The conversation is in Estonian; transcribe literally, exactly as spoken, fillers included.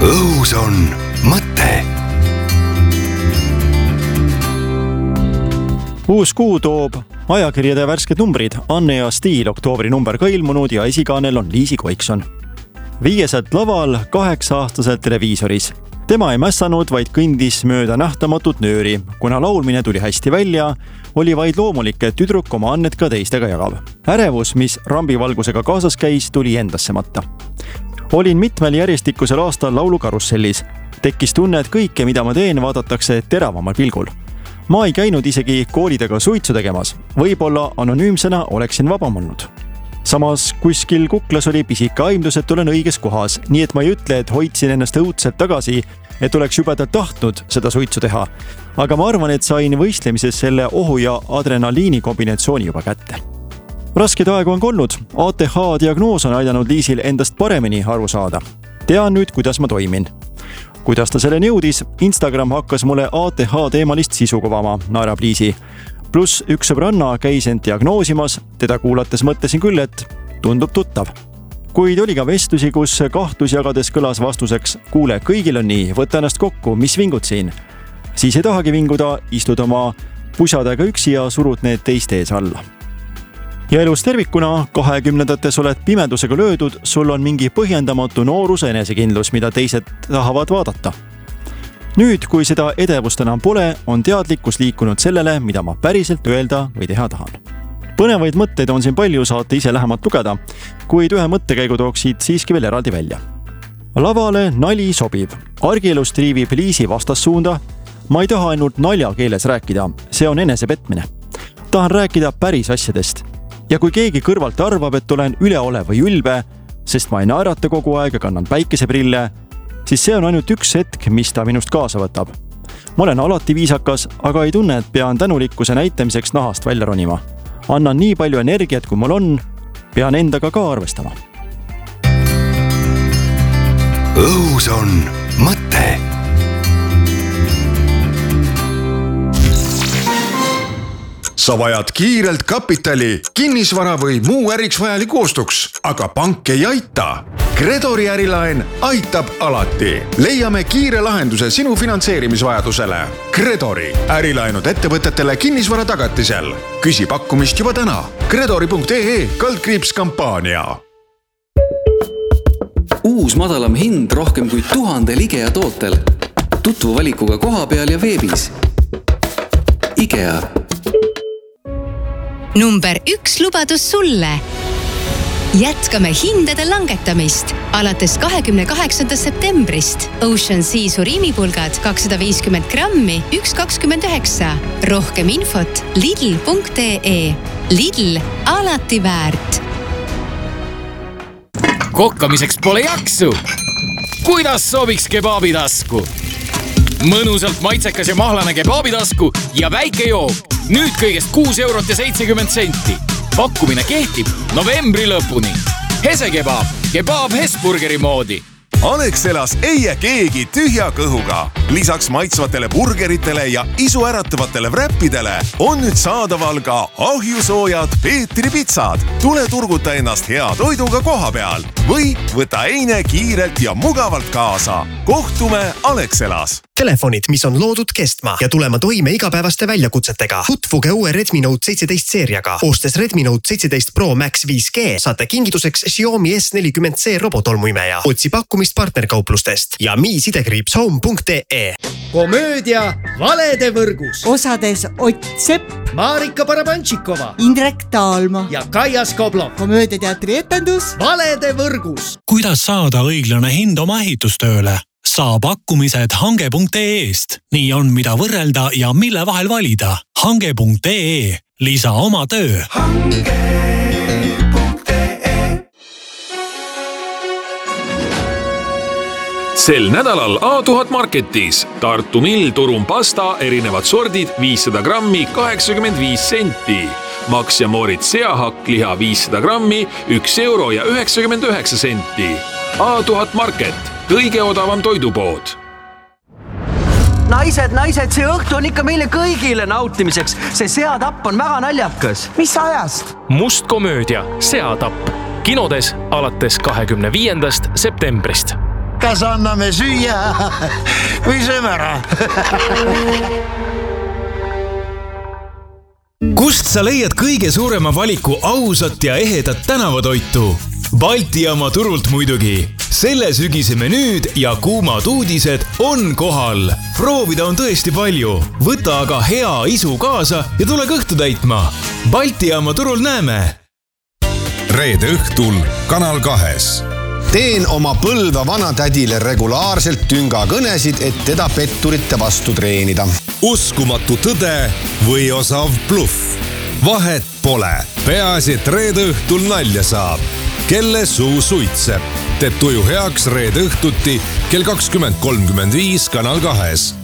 õhus on mõte. Uus kuu toob ajakirjade värsked numbrid. Anne ja Stiil oktoobri number ka ilmunud ja esikaanel on Liisi Koikson. Viieselt laval kaheksa-aastaselt televiisoris. Tema ei mässanud, vaid kõndis mööda nähtamatut nööri. Kuna laulmine tuli hästi välja, oli vaid loomulik, et tüdruk oma annet ka teistega jagab. Ärevus, mis rambivalgusega kaasas käis, tuli endasse matta. Olin mitmel järjestikusel aastal laulukarussellis. Tekkis tunne, et kõike, mida ma teen, vaadatakse teravamal pilgul. Ma ei käinud isegi koolidega suitsu tegemas. Võib-olla anonüümsena oleksin vabam olnud. Samas kuskil kuklas oli pisike aimdus, et olen õiges kohas, nii et ma ei ütle, et hoidsin ennast õudselt tagasi, et oleks jubedalt tahtnud seda suitsu teha. Aga ma arvan, et sain võistlemises selle ohu ja adrenaliini kombinatsiooni juba kätte. Rasked aegu on olnud. A T H diagnoos on aidanud Liisil endast paremini aru saada. Tean nüüd, kuidas ma toimin. Kuidas ta selleni jõudis? Instagram hakkas mulle A T H teemalist sisu kuvama, naerab Liisi. Plus üks sõbranna käis end diagnoosimas, teda kuulates mõtlesin küll, et tundub tuttav. Kuid oli ka vestlusi, kus kahtlus jagades kõlas vastuseks, kuule, kõigil on nii, võta ennast kokku, mis vingud siin. Siis ei tahagi vinguda, istud oma pusadega üksi ja surud need teiste ees alla. Ja elus tervikuna, kahekümnendates oled pimedusega löödud, sul on mingi põhjendamatu nooruse enesekindlus, mida teised tahavad vaadata. Nüüd, kui seda edevust enam pole, on teadlikkus liikunud sellele, mida ma päriselt öelda või teha tahan. Põnevaid mõtteid on siin palju, saate ise lähemalt lugeda, kuid ühe mõttekäigu tooksid siiski veel eraldi välja. Lavale nali sobib. Argielust triivib Liisi vastassuunda. Ma ei taha ainult naljakeeles rääkida, see on enesepetmine. Tahan rääkida päris asjadest. Ja kui keegi kõrvalt arvab, et olen üleolev või ülbe, sest ma ei naerata kogu aeg ja kannan päikeseprille, siis see on ainult üks hetk, mis ta minust kaasa võtab. Ma olen alati viisakas, aga ei tunne, et pean tänulikkuse näitamiseks nahast välja ronima. Annan nii palju energiat, kui mul on, pean endaga ka arvestama. Õhus on mõte. Sa vajad kiirelt kapitali, kinnisvara või muu äriks vajaliku ostuks, aga pank ei aita. Gredori ärilaen aitab alati. Leiame kiire lahenduse sinu finantseerimisvajadusele. Gredori ärilaenud ettevõtetele kinnisvara tagatisel. Küsi pakkumist juba täna. Gredori punkt ee kaldkriips kampaania. Uus madalam hind rohkem kui tuhandel IKEA tootel. Tutvu valikuga koha peal ja veebis. IKEA. Number üks lubadus sulle. Jätkame hindade langetamist. Alates kahekümne kaheksandast septembrist Ocean Sea suriimipulgad kakssada viiskümmend grammi, üks kakskümmend üheksa. Rohkem infot lidl punkt ee. Lidl alati väärt. Kokkamiseks pole jaksu. Kuidas sobiks kebaabitasku? Mõnusalt maitsekas ja mahlane kebaabitasku ja väike jook. Nüüd kõigest kuus eurot ja seitsekümmend senti. Pakkumine kehtib novembri lõpuni. Hese kebaab, kebaab Hesburgeri moodi. Alexelas ei jää keegi tühja kõhuga. Lisaks maitsvatele burgeritele ja isu äratavatele wrappidele on nüüd saadaval ka ahjusoojad Peetri pitsad. Tule turguta ennast hea toiduga koha peal või võta eine kiirelt ja mugavalt kaasa. Kohtume Alexelas. Telefonid, mis on loodud kestma ja tulema toime igapäevaste väljakutsetega. Tutvuge uue Redmi Note seitseteist seeriaga. Ostes Redmi Note seitseteist Pro Max viis G saate kingituseks Xiaomi S nelikümmend C robotolmuimeja. Otsi pakkumist partnerkauplustest ja mi sidekriips home punkt ee. Komöödia Valede võrgus. Osades Ott Sepp, Marika Barabantšikova, Indrek Taalma ja Kaia Skoblov. Komöödiateatri etendus Valede võrgus. Kuidas saada õiglane hind oma ehitustööle? Saa pakkumised hange punkt ee-st. Nii on, mida võrrelda ja mille vahel valida. hange punkt ee. Lisa oma töö. hange punkt ee. Sel nädalal A tuhat Marketis. Tartu Mill Turun pasta, erinevad sordid, viissada grammi, kaheksakümmend viis senti. Max ja Moritz seahakk, liha viissada grammi, üks euro ja üheksakümmend üheksa senti. A tuhat Market. Kõige odavam toidupood. Naised, naised, see õhtu on ikka meile kõigile nautimiseks. See seatapp on väga naljakas. Mis ajast? Must komöödia Seatapp. Kinodes alates kahekümne viiendast septembrist. kas anname süüa või sööme ära? Kust sa leiad kõige suurema valiku ausat ja ehedat tänavatoitu? Balti jaama turult muidugi. Selle sügise menüüd ja kuumad uudised on kohal. Proovida on tõesti palju. Võta aga hea isu kaasa ja tule kõhtu täitma. Balti jaama turul näeme. Reede õhtul Kanal kahes. Teen oma põlva vanatädile regulaarselt tünga kõnesid, et teda petturite vastu treenida. Uskumatu tõde või osav bluff. Vahet pole. Peaasi, et reede õhtul nalja saab. Kelle suu suitseb. Teeb tuju heaks reede õhtuti kell kakskümmend kolmkümmend viis Kanal kahes.